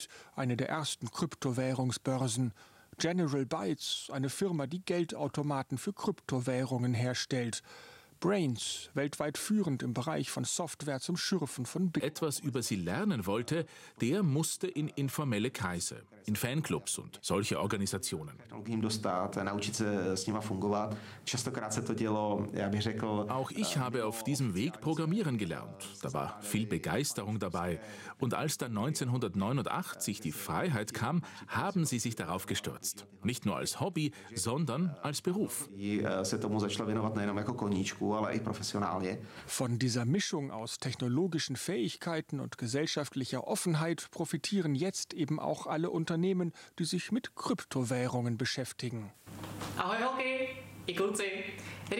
eine der ersten Kryptowährungsbörsen. General Bytes, eine Firma, die Geldautomaten für Kryptowährungen herstellt. Brains, weltweit führend im Bereich von Software zum Schürfen von etwas über sie lernen wollte, der musste in informelle Kreise, in Fanclubs und solche Organisationen. Auch ich habe auf diesem Weg Programmieren gelernt. Da war viel Begeisterung dabei. Und als dann 1989 die Freiheit kam, haben sie sich darauf gestürzt. Nicht nur als Hobby, sondern als Beruf. Von dieser Mischung aus technologischen Fähigkeiten und gesellschaftlicher Offenheit profitieren jetzt eben auch alle Unternehmen, die sich mit Kryptowährungen beschäftigen. Ahoi Hockey, ich grüße.